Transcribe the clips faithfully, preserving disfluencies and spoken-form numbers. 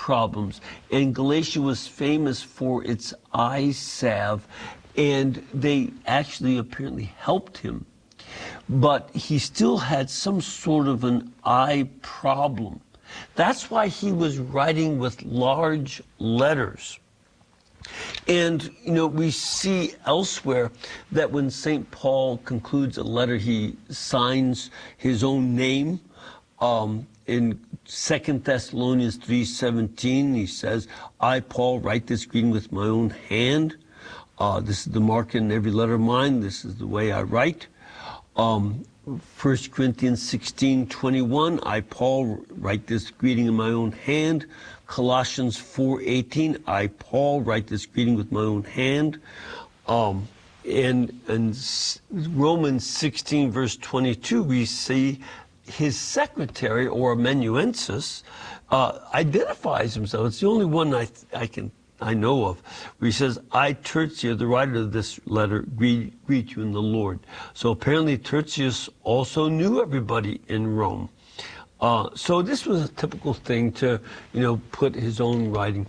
problems. And Galatia was famous for its eye salve, and they actually apparently helped him. But he still had some sort of an eye problem. That's why he was writing with large letters. And, you know, we see elsewhere that when Saint Paul concludes a letter, he signs his own name. Um, in Second Thessalonians three seventeen, he says, I, Paul, write this greeting with my own hand. Uh, this is the mark in every letter of mine. This is the way I write. Um, First Corinthians sixteen twenty-one, I, Paul, write this greeting in my own hand. Colossians four eighteen, I, Paul, write this greeting with my own hand. Um, and in Romans sixteen, verse twenty-two, we see his secretary, or amanuensis, uh, identifies himself. It's the only one I, I can I know of, where he says, I, Tertius, the writer of this letter, greet, greet you in the Lord. So apparently Tertius also knew everybody in Rome. Uh, so this was a typical thing to, you know, put his own writing.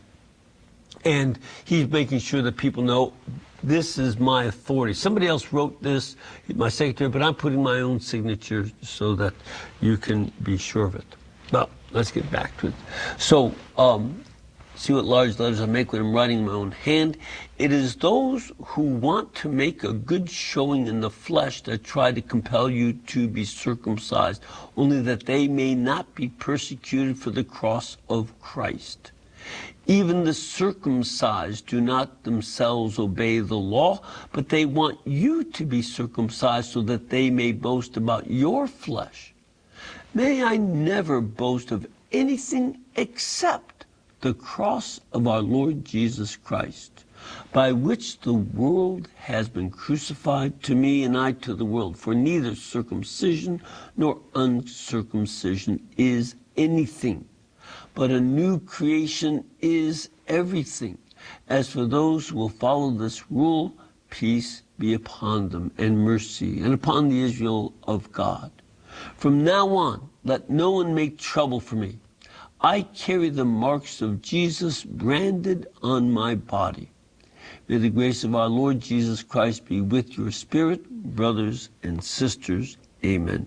And he's making sure that people know, this is my authority. Somebody else wrote this, my secretary, but I'm putting my own signature so that you can be sure of it. Well, let's get back to it. So, um, see what large letters I make when I'm writing in my own hand. It is those who want to make a good showing in the flesh that try to compel you to be circumcised, only that they may not be persecuted for the cross of Christ. Even the circumcised do not themselves obey the law, but they want you to be circumcised so that they may boast about your flesh. May I never boast of anything except the cross of our Lord Jesus Christ, by which the world has been crucified to me and I to the world. For neither circumcision nor uncircumcision is anything, but a new creation is everything. As for those who will follow this rule, peace be upon them, and mercy, and upon the Israel of God. From now on, let no one make trouble for me. I carry the marks of Jesus branded on my body. May the grace of our Lord Jesus Christ be with your spirit, brothers and sisters. Amen.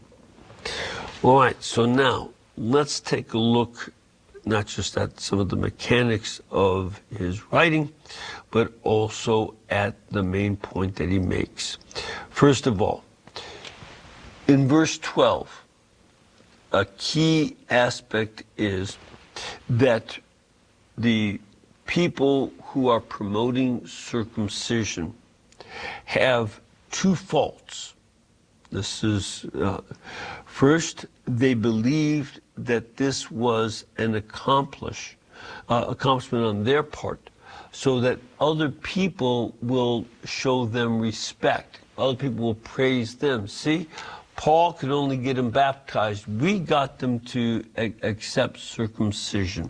All right, so now let's take a look not just at some of the mechanics of his writing, but also at the main point that he makes. First of all, in verse twelve, a key aspect is that the people who are promoting circumcision have two faults. This is, uh, first, they believed that this was an accomplish, uh, accomplishment on their part, so that other people will show them respect. Other people will praise them. See, Paul could only get them baptized. We got them to a- accept circumcision.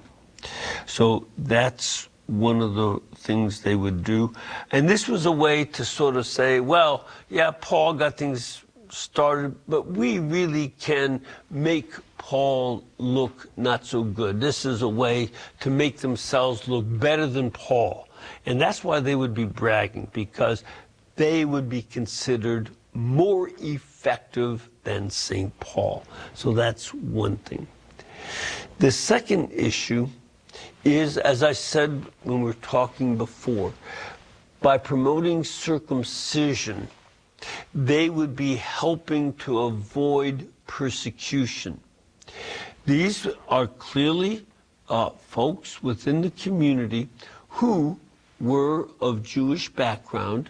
So that's one of the things they would do. And this was a way to sort of say, well, yeah, Paul got things started, but we really can make Paul look not so good. This is a way to make themselves look better than Paul. And that's why they would be bragging, because they would be considered more effective than Saint Paul. So that's one thing. The second issue is, as I said when we were talking before, by promoting circumcision, they would be helping to avoid persecution. These are clearly uh, folks within the community who were of Jewish background,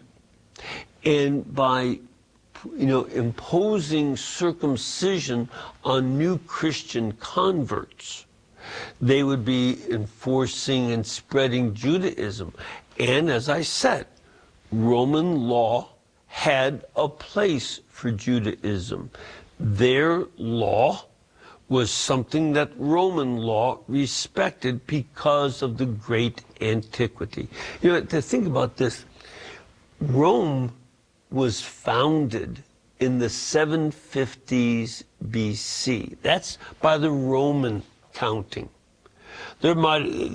and by you know, imposing circumcision on new Christian converts, they would be enforcing and spreading Judaism. And as I said, Roman law had a place for Judaism. Their law was something that Roman law respected because of the great antiquity. You know, to think about this, Rome was founded in the seven fifties B C. That's by the Roman counting. There might